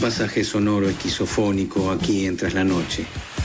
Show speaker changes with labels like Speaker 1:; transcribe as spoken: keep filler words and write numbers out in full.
Speaker 1: pasaje sonoro esquizofónico aquí en Tras la Noche.